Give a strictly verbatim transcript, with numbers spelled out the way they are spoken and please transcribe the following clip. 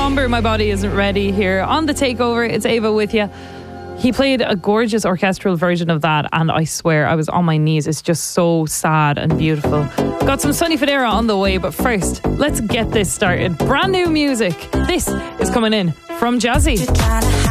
somber, my body isn't ready here on The Takeover. It's Ava with you. He played a gorgeous orchestral version of that, and I swear I was on my knees. It's just so sad and beautiful. Got some Sonny Fodera on the way, but first, let's get this started. Brand new music. This is coming in from Jazzy.